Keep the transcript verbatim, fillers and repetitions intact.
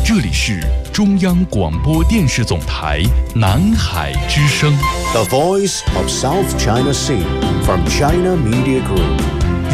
这里是中央广播电视总台南海之声。 The Voice of South China Sea from China Media Group.